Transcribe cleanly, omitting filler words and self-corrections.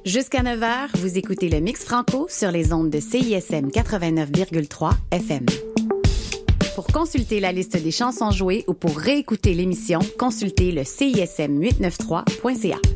Jusqu'à 9 h, vous écoutez le Mix Franco sur les ondes de CISM 89,3 FM. Pour consulter la liste des chansons jouées ou pour réécouter l'émission, consultez le CISM893.ca.